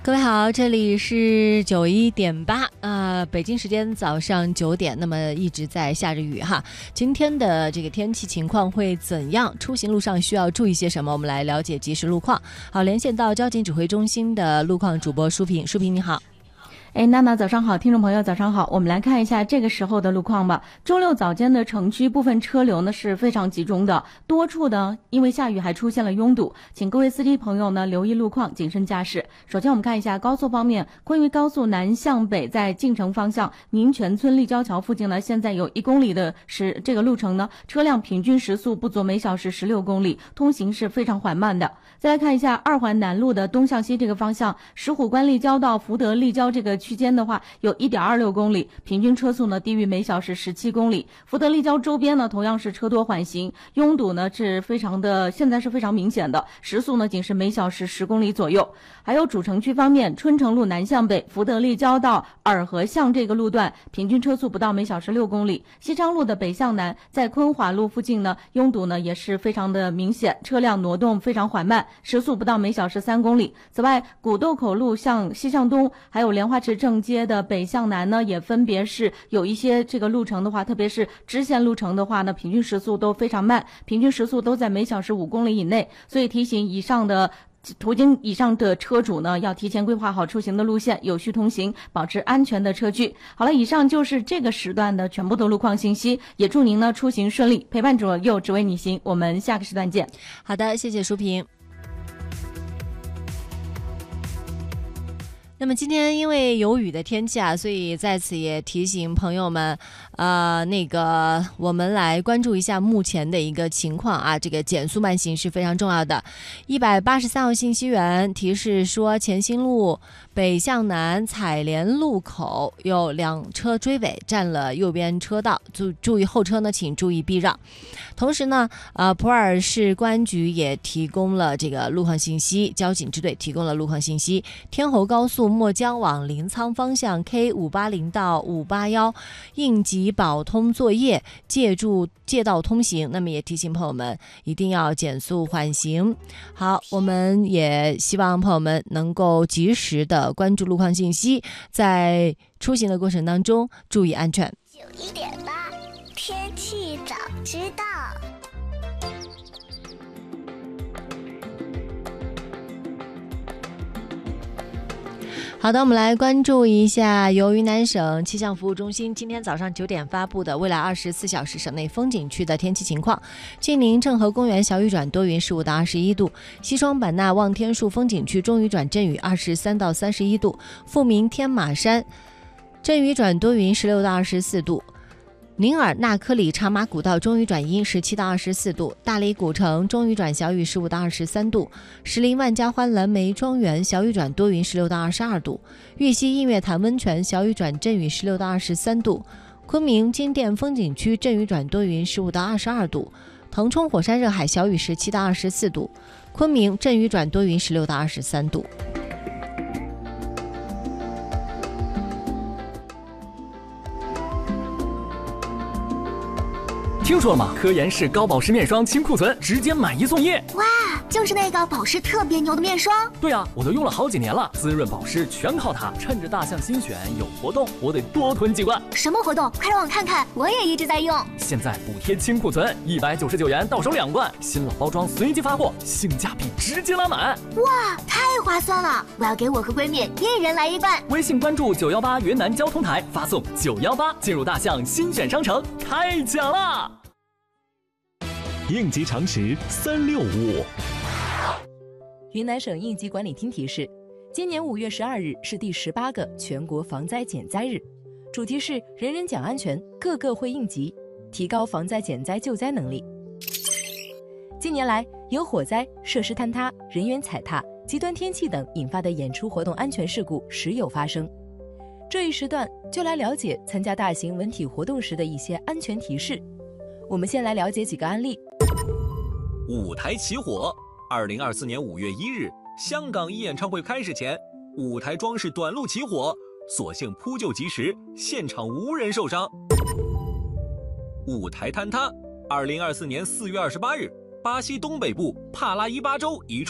各位好，这里是91.8北京时间早上9点，那么一直在下着雨哈。今天的这个天气情况会怎样？出行路上需要注意些什么？我们来了解即时路况。好，连线到交警指挥中心的路况主播舒平，舒平你好。 娜娜早上好，听众朋友早上好，我们来看一下这个时候的路况吧。周六早间的城区部分车流呢是非常集中的，多处呢因为下雨还出现了拥堵，请各位司机朋友呢留意路况，谨慎驾驶。首先我们看一下高速方面，昆渝高速南向北在进城方向民权村立交桥附近呢，现在有1公里的这个路程呢，车辆平均时速不足每小时16公里，通行是非常缓慢的。再来看一下二环南路的东向西这个方向，石虎关立交到福德立交这个区间的话有 1.26 公里，平均车速呢低于每小时17公里。福德立交周边呢同样是车多缓行，拥堵呢是现在是非常明显的，时速呢仅是每小时10公里左右。还有主城区方面，春城路南向北福德立交到洱河巷这个路段，平均车速不到每小时6公里。西昌路的北向南在昆华路附近呢，拥堵呢也是非常的明显，车辆挪动非常缓慢，时速不到每小时3公里。此外，古豆口路向西向东，还有莲花池正街的北向南呢，也分别是有一些这个路程的话，特别是支线路程的话呢，平均时速都非常慢，平均时速都在每小时5公里以内。所以提醒途经以上的车主呢，要提前规划好出行的路线，有序通行，保持安全的车距。好了，以上就是这个时段的全部的路况信息，也祝您呢出行顺利，陪伴左右，只为你行。我们下个时段见。 好的，谢谢舒平。那么今天因为有雨的天气所以在此也提醒朋友们，我们来关注一下目前的一个情况这个减速慢行是非常重要的。183号信息源提示说，前新路北向南采莲路口有2车追尾，占了右边车道，注意后车呢，请注意避让。同时呢，普洱市公安局也提供了这个路况信息，交警支队提供了路况信息。天侯高速墨江往临沧方向 K580到581应急保通作业，借道通行。那么也提醒朋友们一定要减速缓行。好，我们也希望朋友们能够及时的关注路况信息，在出行的过程当中注意安全。 91.8天气早知道。 好的，我们来关注一下由云南省气象服务中心今天早上9点发布的未来24小时省内风景区的天气情况。晋宁郑和公园小雨转多云15到21度，西双版纳望天树风景区中雨转阵雨23到31度，富民天马山阵雨转多云16到24度，宁尔纳科里茶马古道中雨转阴17到24度，大理古城中雨转小雨15到23度，石林万家欢蓝莓庄园小雨转多云16到22度，玉溪映月潭温泉小雨转阵雨16到23度，昆明金店风景区阵雨转多云15到22度，腾冲火山热海小雨17到24度，昆明阵雨转多云16到23度。 听说了吗？科颜氏高保湿面霜清库存，直接买1送1。 哇，就是那个保湿特别牛的面霜。 对啊，我都用了好几年了，滋润保湿全靠它。趁着大象新选有活动，我得多囤几罐。 什么活动？快让我看看，我也一直在用。 现在补贴清库存，199元到手2罐，新老包装随机发货，性价比直接拉满。 哇，太划算了！我要给我和闺蜜1人来1罐。 微信关注918云南交通台，发送918进入大象新选商城，太奖了！ 应急常识365。 云南省应急管理厅提示，今年5月12日是第18个全国防灾减灾日，主题是人人讲安全，个个会应急，提高防灾减灾救灾能力。近年来，由火灾、设施坍塌、人员踩踏、极端天气等引发的演出活动安全事故时有发生。这一时段就来了解参加大型文体活动时的一些安全提示。我们先来了解几个案例。 舞台起火，2024年5月1日，香港一演唱会开始前，舞台装饰短路起火，所幸扑救及时，现场无人受伤。舞台坍塌，2024年4月28日，巴西东北部帕拉伊巴州一处